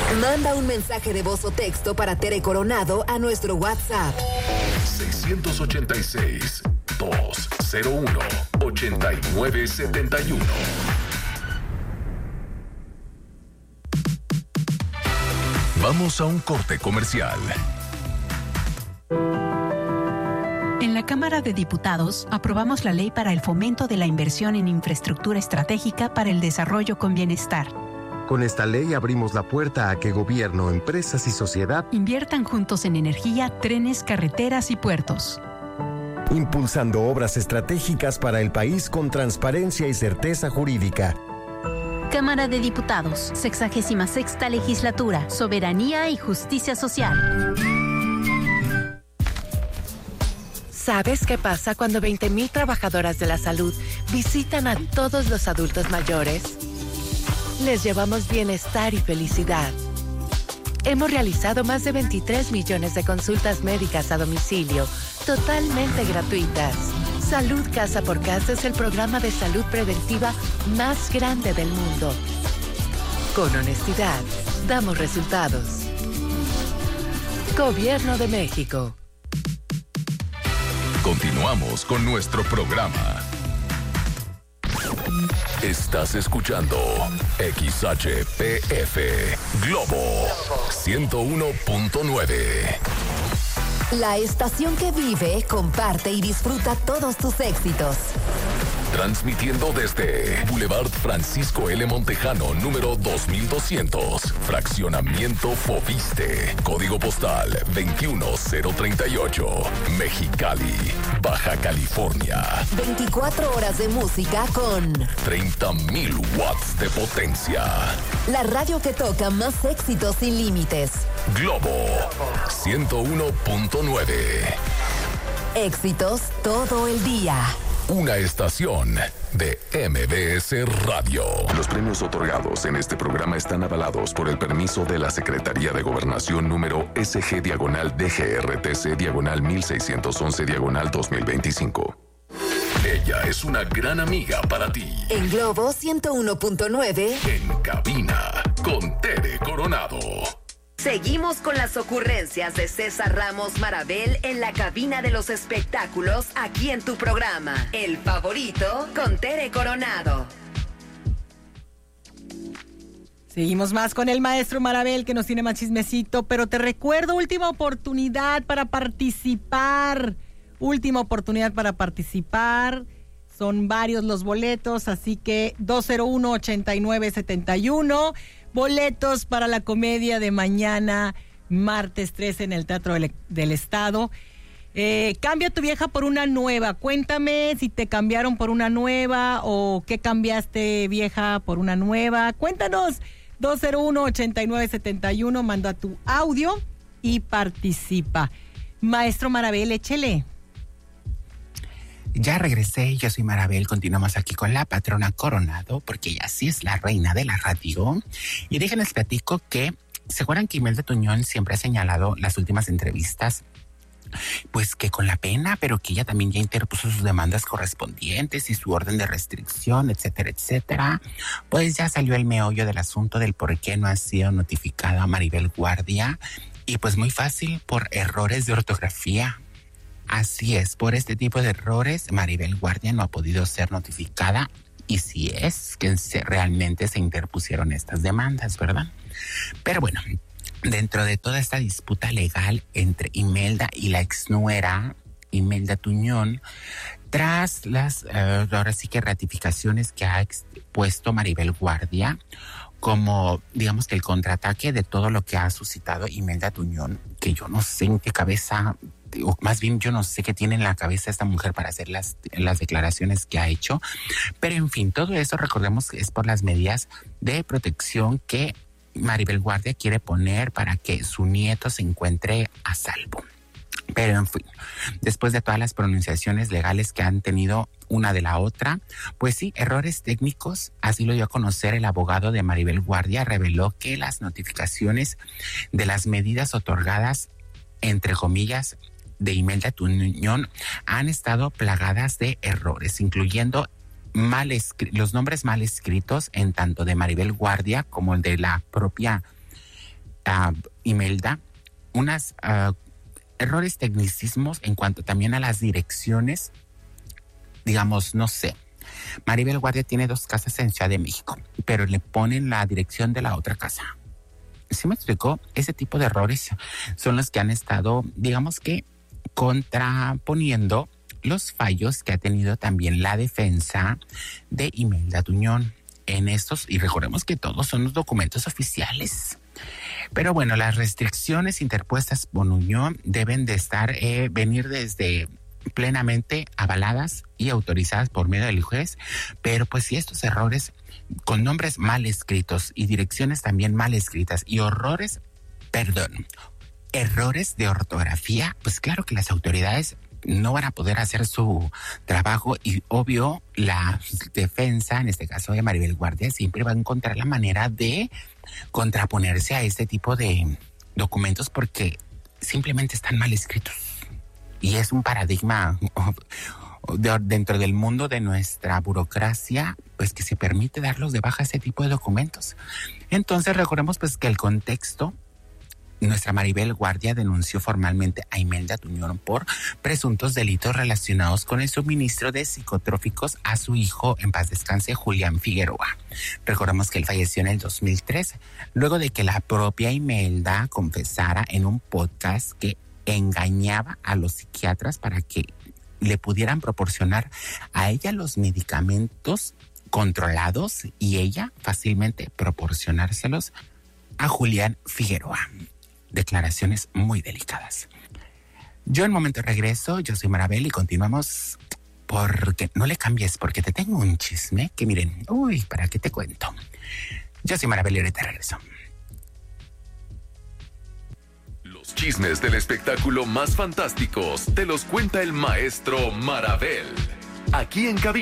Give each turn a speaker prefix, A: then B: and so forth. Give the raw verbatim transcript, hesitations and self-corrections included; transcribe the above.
A: Manda un mensaje de voz o texto para Tere Coronado a nuestro WhatsApp.
B: seis ocho seis, dos cero uno, ocho nueve siete uno. Vamos a un corte comercial.
C: En la Cámara de Diputados aprobamos la ley para el fomento de la inversión en infraestructura estratégica para el desarrollo con bienestar.
D: Con esta ley abrimos la puerta a que gobierno, empresas y sociedad
C: inviertan juntos en energía, trenes, carreteras y puertos.
E: Impulsando obras estratégicas para el país con transparencia y certeza jurídica.
F: Cámara de Diputados, sexagésima sexta legislatura, soberanía y justicia social.
G: ¿Sabes qué pasa cuando veinte mil trabajadoras de la salud visitan a todos los adultos mayores? Les llevamos bienestar y felicidad. Hemos realizado más de veintitrés millones de consultas médicas a domicilio, totalmente gratuitas. Salud Casa por Casa es el programa de salud preventiva más grande del mundo. Con honestidad, damos resultados. Gobierno de México.
B: Continuamos con nuestro programa. Estás escuchando X H P F Globo ciento uno punto nueve.
A: La estación que vive, comparte y disfruta todos tus éxitos.
B: Transmitiendo desde Boulevard Francisco L. Montejano, número dos mil doscientos, Fraccionamiento Fobiste, Código Postal veintiuno cero treinta y ocho, Mexicali, Baja California.
A: veinticuatro horas de música con
B: treinta mil watts de potencia.
A: La radio que toca más éxitos sin límites.
B: Globo ciento uno punto nueve.
A: Éxitos todo el día.
B: Una estación de M B S Radio. Los premios otorgados en este programa están avalados por el permiso de la Secretaría de Gobernación número S G diagonal D G R T C diagonal mil seiscientos once diagonal dos mil veinticinco. Ella es una gran amiga para ti.
A: En Globo ciento uno punto nueve.
B: En cabina con Tere Coronado.
A: Seguimos con las ocurrencias de César Ramos Marabel en la cabina de los espectáculos aquí en tu programa, El Favorito con Tere Coronado.
H: Seguimos más con el maestro Marabel que nos tiene más chismecito, pero te recuerdo, última oportunidad para participar. Última oportunidad para participar. Son varios los boletos, así que dos cero uno, ocho nueve siete uno. Boletos para la comedia de mañana, martes trece, en el Teatro del, del Estado. Eh, cambia tu vieja por una nueva. Cuéntame si te cambiaron por una nueva o qué cambiaste, vieja, por una nueva. Cuéntanos. dos cero uno, ocho nueve siete uno. Manda tu audio y participa. Maestro Marabel, échele.
I: Ya regresé, yo soy Marabel, continuamos aquí con la patrona Coronado, porque ella sí es la reina de la radio. Y déjenles platico que, ¿se acuerdan que Imelda Tuñón siempre ha señalado las últimas entrevistas? Pues que con la pena, pero que ella también ya interpuso sus demandas correspondientes y su orden de restricción, etcétera, etcétera. Pues ya salió el meollo del asunto del por qué no ha sido notificada a Maribel Guardia. Y pues muy fácil, por errores de ortografía. Así es, por este tipo de errores, Maribel Guardia no ha podido ser notificada, y si es que se, realmente se interpusieron estas demandas, ¿verdad? Pero bueno, dentro de toda esta disputa legal entre Imelda y la exnuera, Imelda Tuñón, tras las, uh, ahora sí que ratificaciones que ha expuesto Maribel Guardia, como digamos que el contraataque de todo lo que ha suscitado Imelda Tuñón, que yo no sé en qué cabeza, o más bien yo no sé qué tiene en la cabeza esta mujer para hacer las, las declaraciones que ha hecho, pero en fin, todo eso recordemos que es por las medidas de protección que Maribel Guardia quiere poner para que su nieto se encuentre a salvo. Pero en fin, después de todas las pronunciaciones legales que han tenido una de la otra, pues sí, errores técnicos, así lo dio a conocer el abogado de Maribel Guardia, reveló que las notificaciones de las medidas otorgadas, entre comillas, de Imelda Tuñón han estado plagadas de errores, incluyendo mal los nombres mal escritos en tanto de Maribel Guardia como el de la propia uh, Imelda, unos uh, errores tecnicismos en cuanto también a las direcciones. Digamos, no sé, Maribel Guardia tiene dos casas en Ciudad de México, pero le ponen la dirección de la otra casa. ¿Sí me explicó? Ese tipo de errores son los que han estado, digamos que, contraponiendo los fallos que ha tenido también la defensa de Imelda Tuñón en estos, y recordemos que todos son los documentos oficiales. Pero bueno, las restricciones interpuestas por Nuñón deben de estar, eh, venir desde plenamente avaladas y autorizadas por medio del juez, pero pues si estos errores con nombres mal escritos y direcciones también mal escritas y horrores, perdón, errores de ortografía, pues claro que las autoridades no van a poder hacer su trabajo y obvio la defensa, en este caso de Maribel Guardia, siempre va a encontrar la manera de contraponerse a este tipo de documentos porque simplemente están mal escritos. Y es un paradigma dentro del mundo de nuestra burocracia, pues que se permite darlos de baja a ese tipo de documentos. Entonces recordemos pues que el contexto, nuestra Maribel Guardia denunció formalmente a Imelda Tuñón por presuntos delitos relacionados con el suministro de psicotróficos a su hijo, en paz descanse, Julián Figueroa. Recordamos que él falleció en el dos mil tres, luego de que la propia Imelda confesara en un podcast que engañaba a los psiquiatras para que le pudieran proporcionar a ella los medicamentos controlados y ella fácilmente proporcionárselos a Julián Figueroa. Declaraciones muy delicadas. Yo en momento regreso, yo soy Marabel y continuamos porque no le cambies, porque te tengo un chisme que miren, uy, ¿para qué te cuento? Yo soy Marabel y ahorita regreso.
B: Los chismes del espectáculo más fantásticos te los cuenta el maestro Marabel. Aquí en cabina.